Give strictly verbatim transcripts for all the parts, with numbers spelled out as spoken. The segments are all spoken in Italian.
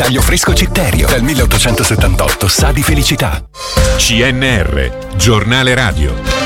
Taglio fresco Citterio, dal milleottocentosettantotto, sa di felicità. C N R, giornale radio.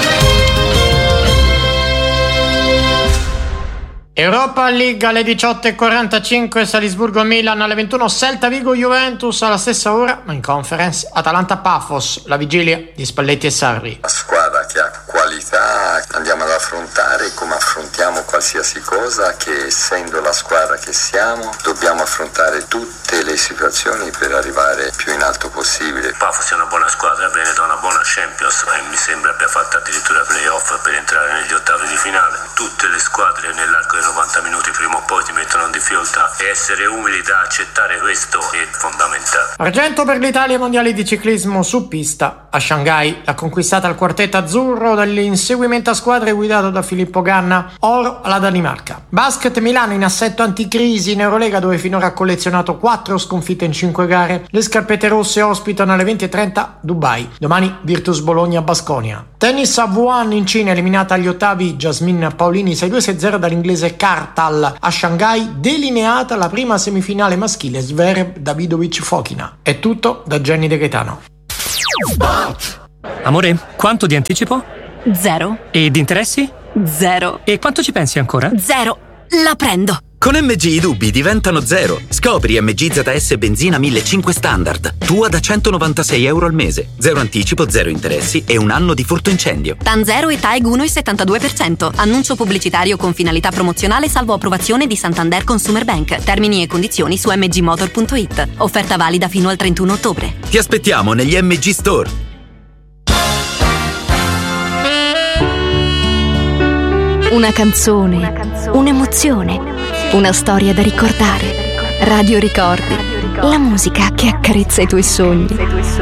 Europa League alle diciotto e quarantacinque, Salisburgo Milan alle ventuno, Celta Vigo Juventus alla stessa ora, ma in Conference Atalanta Pafos, la vigilia di Spalletti e Sarri. La squadra che ha qualità andiamo ad affrontare come affrontiamo qualsiasi cosa, che essendo la squadra che siamo dobbiamo affrontare tutte le situazioni per arrivare più in alto possibile. Pafos è una buona squadra, viene da una buona Champions e mi sembra abbia fatto addirittura playoff per entrare negli ottavi di finale. Tutte le squadre nell'arco dei novanta minuti prima o poi ti mettono in difficoltà e essere umili da accettare questo è fondamentale. Argento per l'Italia ai mondiali di ciclismo su pista a Shanghai, l'ha conquistata il quartetto azzurro dell'inseguimento a squadre guidato da Filippo Ganna. Oro alla Danimarca. Basket Milano in assetto anticrisi in Eurolega, dove finora ha collezionato quattro sconfitte in cinque gare. Le scarpette rosse ospitano alle venti e trenta Dubai. Domani Virtus Bologna Basconia. Tennis a Wuhan in Cina, eliminata agli ottavi Jasmine Paolini sei due sei zero dall'inglese Kartal. A Shanghai delineata la prima semifinale maschile, Zverev Davidovic Fokina. È tutto da Jenny De Gaetano. Amore, quanto di anticipo? Zero. E di interessi? Zero. E quanto ci pensi ancora? Zero. La prendo. Con M G i dubbi diventano zero. Scopri M G Z S benzina millecinquecento standard. Tua da centonovantasei euro al mese. Zero anticipo, zero interessi e un anno di furto incendio. TAN zero e T A E G uno virgola settantadue per cento. Annuncio pubblicitario con finalità promozionale salvo approvazione di Santander Consumer Bank. Termini e condizioni su m g motor punto i t. Offerta valida fino al trentuno ottobre. Ti aspettiamo negli M G Store. Una canzone, una canzone, un'emozione, una storia da ricordare. Radio Ricordi, la musica che accarezza i tuoi sogni.